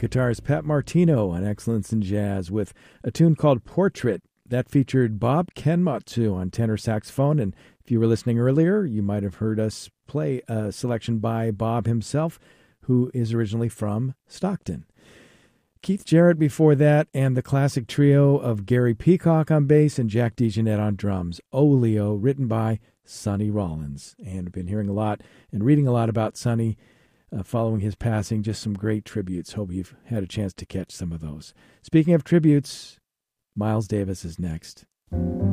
guitarist Pat Martino on Excellence in Jazz with a tune called Portrait. That featured Bob Kenmatsu on tenor saxophone, and if you were listening earlier, you might have heard us play a selection by Bob himself, who is originally from Stockton. Keith Jarrett before that, and the classic trio of Gary Peacock on bass and Jack DeJohnette on drums. Oh Leo, written by Sonny Rollins. And I've been hearing a lot and reading a lot about Sonny following his passing. Just some great tributes. Hope you've had a chance to catch some of those. Speaking of tributes, Miles Davis is next.